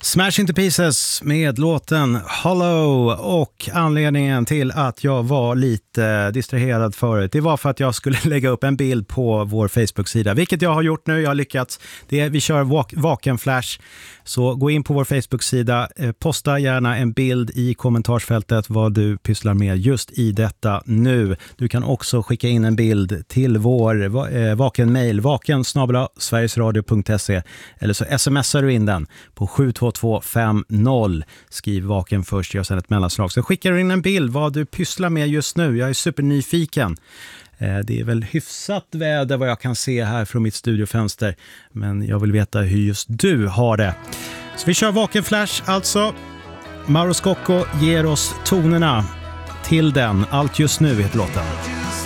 Smash Into Pieces med låten Hollow, och anledningen till att jag var lite distraherad förut, det var för att jag skulle lägga upp en bild på vår Facebook-sida, vilket jag har gjort nu, jag har lyckats. Vi kör Vakenflash, så gå in på vår Facebook-sida, posta gärna en bild i kommentarsfältet vad du pysslar med just i detta nu. Du kan också skicka in en bild till vår Vaken-mail, vaken@sverigesradio.se, eller så smsar du in den på 72250. Skriv Vaken först, gör sedan ett mellanslag. Så skickar du in en bild vad du pysslar med just nu. Jag är supernyfiken. Det är väl hyfsat väder vad jag kan se här från mitt studiofönster, men jag vill veta hur just du har det. Så vi kör Vakenflash alltså. Mauro Scocco ger oss tonerna till den. Allt just nu heter låten.